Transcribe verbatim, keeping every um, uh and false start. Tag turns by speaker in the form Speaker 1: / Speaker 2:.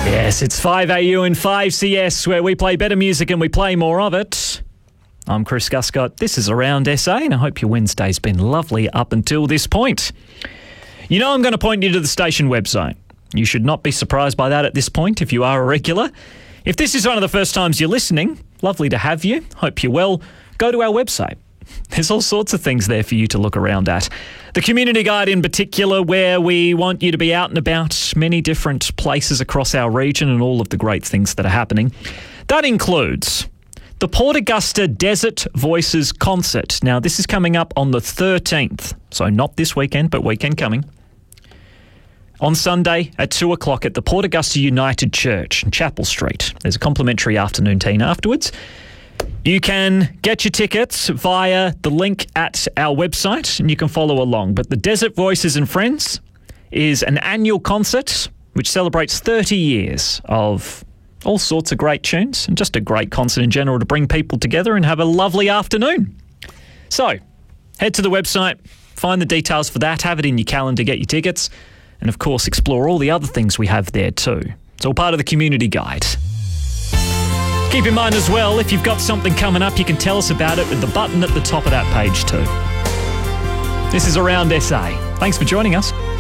Speaker 1: Yes, it's five A U and five C S, where we play better music and we play more of it. I'm Chris Guscott. This is Around S A, and I hope your Wednesday's been lovely up until this point. You know I'm going to point you to the station website. You should not be surprised by that at this point if you are a regular. If this is one of the first times you're listening, lovely to have you. Hope you're well. Go to our website. There's all sorts of things there for you to look around at. The community guide in particular, where we want you to be out and about many different places across our region and all of the great things that are happening. That includes the Port Augusta Desert Voices concert. Now, this is coming up on the thirteenth, so not this weekend, but weekend coming. On Sunday at two o'clock at the Port Augusta United Church in Chapel Street. There's a complimentary afternoon tea afterwards. You can get your tickets via the link at our website, and you can follow along. But the Desert Voices and Friends is an annual concert which celebrates thirty years of all sorts of great tunes and just a great concert in general to bring people together and have a lovely afternoon. So, head to the website, find the details for that, have it in your calendar, get your tickets, and of course explore all the other things we have there too. It's all part of the community guide. Keep in mind as well, if you've got something coming up, you can tell us about it with the button at the top of that page too. This is Around S A. Thanks for joining us.